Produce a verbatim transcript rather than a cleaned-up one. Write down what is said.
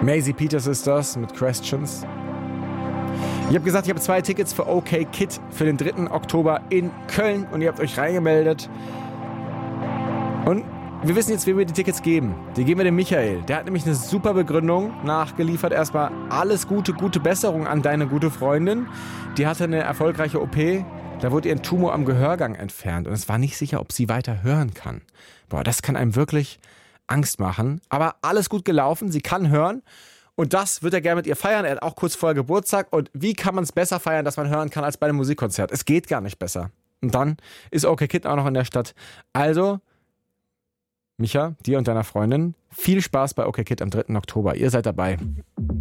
Maisie Peters ist das mit Questions. Ich habe gesagt, ich habe zwei Tickets für OK Kid für den dritten Oktober in Köln und ihr habt euch reingemeldet. Und wir wissen jetzt, wie wir die Tickets geben. Die geben wir dem Michael. Der hat nämlich eine super Begründung nachgeliefert. Erstmal alles Gute, gute Besserung an deine gute Freundin. Die hatte eine erfolgreiche O P. Da wurde ihr ein Tumor am Gehörgang entfernt und es war nicht sicher, ob sie weiter hören kann. Boah, das kann einem wirklich Angst machen. Aber alles gut gelaufen, sie kann hören. Und das wird er gerne mit ihr feiern. Er hat auch kurz vorher Geburtstag. Und wie kann man es besser feiern, dass man hören kann, als bei einem Musikkonzert? Es geht gar nicht besser. Und dann ist OK Kid auch noch in der Stadt. Also, Micha, dir und deiner Freundin, viel Spaß bei OK Kid am dritten Oktober. Ihr seid dabei.